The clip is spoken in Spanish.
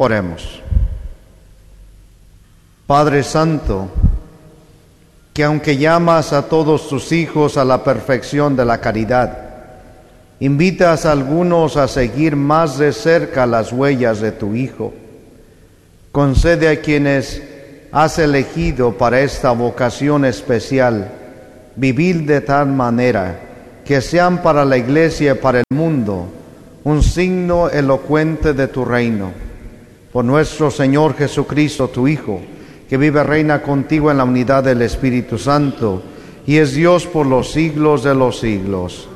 Oremos. Padre Santo, que aunque llamas a todos tus hijos a la perfección de la caridad, invitas a algunos a seguir más de cerca las huellas de tu Hijo. Concede a quienes has elegido para esta vocación especial vivir de tal manera que sean para la Iglesia y para el mundo un signo elocuente de tu reino. Por nuestro Señor Jesucristo, tu Hijo, que vive y reina contigo en la unidad del Espíritu Santo, y es Dios por los siglos de los siglos.